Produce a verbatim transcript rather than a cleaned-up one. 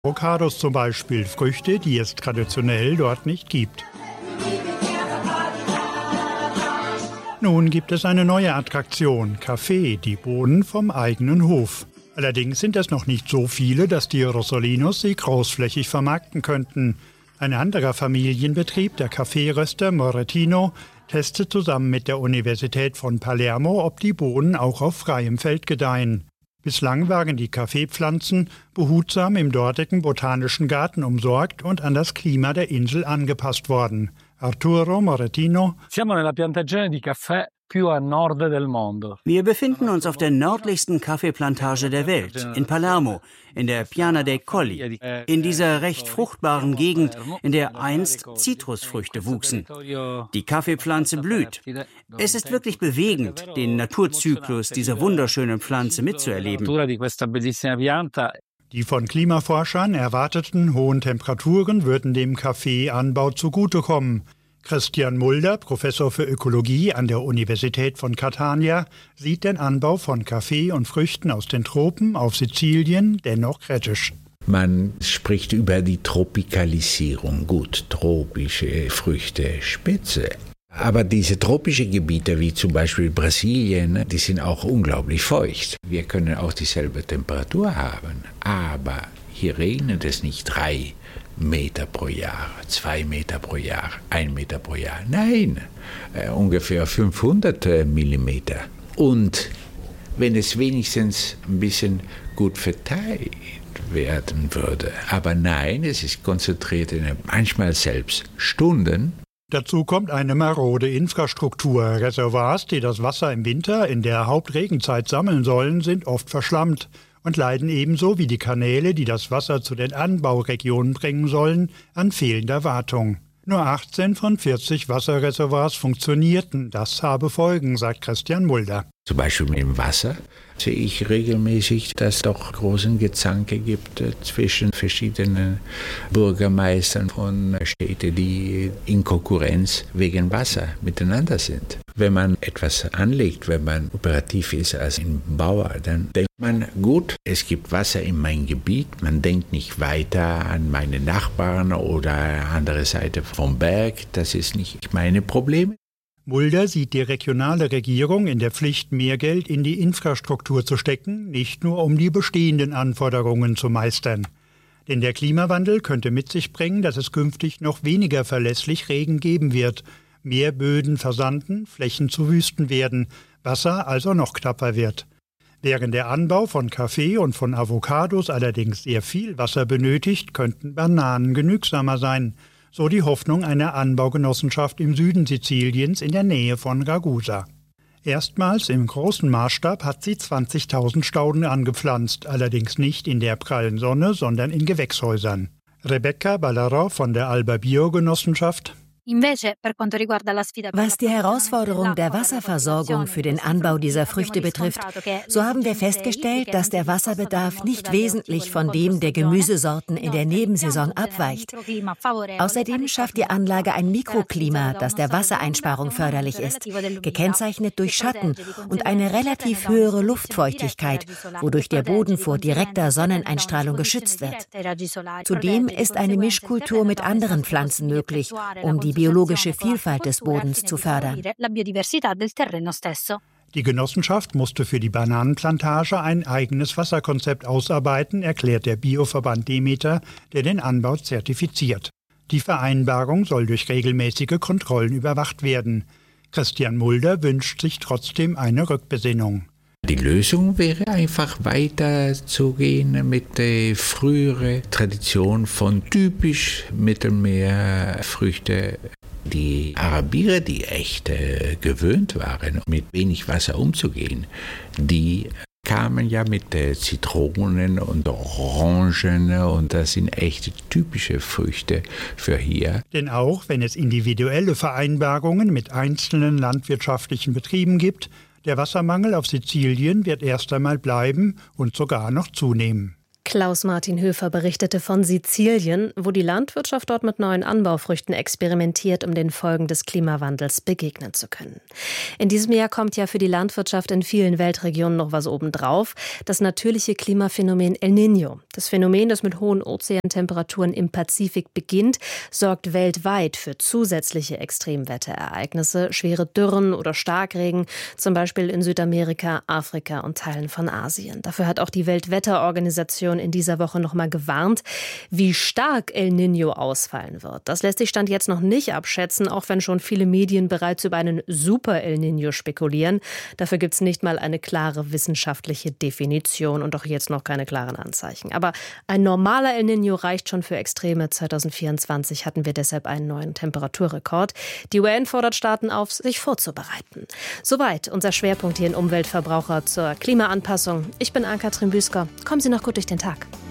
Avocados zum Beispiel, Früchte, die es traditionell dort nicht gibt. Nun gibt es eine neue Attraktion, Kaffee, die Bohnen vom eigenen Hof. Allerdings sind es noch nicht so viele, dass die Rossolinos sie großflächig vermarkten könnten. Ein anderer Familienbetrieb, der Kaffeeröster Moretino, testet zusammen mit der Universität von Palermo, ob die Bohnen auch auf freiem Feld gedeihen. Bislang waren die Kaffeepflanzen behutsam im dortigen botanischen Garten umsorgt und an das Klima der Insel angepasst worden. Arturo Moretino: Siamo nella piantagione di caffè più a nord del mondo. Wir befinden uns auf der nördlichsten Kaffeeplantage der Welt, in Palermo, in der Piana dei Colli, in dieser recht fruchtbaren Gegend, in der einst Zitrusfrüchte wuchsen. Die Kaffeepflanze blüht. Es ist wirklich bewegend, den Naturzyklus dieser wunderschönen Pflanze mitzuerleben. Die von Klimaforschern erwarteten hohen Temperaturen würden dem Kaffeeanbau zugutekommen. Christian Mulder, Professor für Ökologie an der Universität von Catania, sieht den Anbau von Kaffee und Früchten aus den Tropen auf Sizilien dennoch kritisch. Man spricht über die Tropikalisierung. Gut, tropische Früchte, spitze. Aber diese tropischen Gebiete, wie zum Beispiel Brasilien, die sind auch unglaublich feucht. Wir können auch dieselbe Temperatur haben, aber hier regnet es nicht drei Meter pro Jahr, zwei Meter pro Jahr, ein Meter pro Jahr. Nein, äh, ungefähr fünfhundert Millimeter. Und wenn es wenigstens ein bisschen gut verteilt werden würde. Aber nein, es ist konzentriert in manchmal selbst Stunden. Dazu kommt eine marode Infrastruktur. Reservoirs, die das Wasser im Winter in der Hauptregenzeit sammeln sollen, sind oft verschlammt und leiden ebenso wie die Kanäle, die das Wasser zu den Anbauregionen bringen sollen, an fehlender Wartung. Nur achtzehn von vierzig Wasserreservoirs funktionierten. Das habe Folgen, sagt Christian Mulder. Zum Beispiel mit dem Wasser sehe ich regelmäßig, dass es doch großen Gezanke gibt zwischen verschiedenen Bürgermeistern von Städten, die in Konkurrenz wegen Wasser miteinander sind. Wenn man etwas anlegt, wenn man operativ ist als ein Bauer, dann denkt man, gut, es gibt Wasser in meinem Gebiet, man denkt nicht weiter an meine Nachbarn oder andere Seite vom Berg, das ist nicht meine Probleme. Mulder sieht die regionale Regierung in der Pflicht, mehr Geld in die Infrastruktur zu stecken, nicht nur um die bestehenden Anforderungen zu meistern. Denn der Klimawandel könnte mit sich bringen, dass es künftig noch weniger verlässlich Regen geben wird, mehr Böden versanden, Flächen zu Wüsten werden, Wasser also noch knapper wird. Während der Anbau von Kaffee und von Avocados allerdings sehr viel Wasser benötigt, könnten Bananen genügsamer sein. So die Hoffnung einer Anbaugenossenschaft im Süden Siziliens in der Nähe von Ragusa. Erstmals im großen Maßstab hat sie zwanzigtausend Stauden angepflanzt, allerdings nicht in der prallen Sonne, sondern in Gewächshäusern. Rebecca Ballarò von der Alba Bio-Genossenschaft: Was die Herausforderung der Wasserversorgung für den Anbau dieser Früchte betrifft, so haben wir festgestellt, dass der Wasserbedarf nicht wesentlich von dem der Gemüsesorten in der Nebensaison abweicht. Außerdem schafft die Anlage ein Mikroklima, das der Wassereinsparung förderlich ist, gekennzeichnet durch Schatten und eine relativ höhere Luftfeuchtigkeit, wodurch der Boden vor direkter Sonneneinstrahlung geschützt wird. Zudem ist eine Mischkultur mit anderen Pflanzen möglich, um die biologische Vielfalt des Bodens zu fördern. Die Genossenschaft musste für die Bananenplantage ein eigenes Wasserkonzept ausarbeiten, erklärt der Bioverband Demeter, der den Anbau zertifiziert. Die Vereinbarung soll durch regelmäßige Kontrollen überwacht werden. Christian Mulder wünscht sich trotzdem eine Rückbesinnung. Die Lösung wäre einfach weiterzugehen mit der früheren Tradition von typisch Mittelmeerfrüchten. Die Arabier, die echt äh, gewöhnt waren, mit wenig Wasser umzugehen, die kamen ja mit äh, Zitronen und Orangen und das sind echte typische Früchte für hier. Denn auch wenn es individuelle Vereinbarungen mit einzelnen landwirtschaftlichen Betrieben gibt, der Wassermangel auf Sizilien wird erst einmal bleiben und sogar noch zunehmen. Klaus-Martin Höfer berichtete von Sizilien, wo die Landwirtschaft dort mit neuen Anbaufrüchten experimentiert, um den Folgen des Klimawandels begegnen zu können. In diesem Jahr kommt ja für die Landwirtschaft in vielen Weltregionen noch was obendrauf: das natürliche Klimaphänomen El Niño. Das Phänomen, das mit hohen Ozeantemperaturen im Pazifik beginnt, sorgt weltweit für zusätzliche Extremwetterereignisse, schwere Dürren oder Starkregen, zum Beispiel in Südamerika, Afrika und Teilen von Asien. Dafür hat auch die Weltwetterorganisation in dieser Woche noch mal gewarnt, wie stark El Niño ausfallen wird. Das lässt sich Stand jetzt noch nicht abschätzen, auch wenn schon viele Medien bereits über einen Super El Niño spekulieren. Dafür gibt es nicht mal eine klare wissenschaftliche Definition und auch jetzt noch keine klaren Anzeichen. Aber ein normaler El Niño reicht schon für Extreme. zwanzig vierundzwanzig hatten wir deshalb einen neuen Temperaturrekord. Die U N fordert Staaten auf, sich vorzubereiten. Soweit unser Schwerpunkt hier in Umweltverbraucher zur Klimaanpassung. Ich bin Ann-Kathrin Büsker. Kommen Sie noch gut durch den Tag.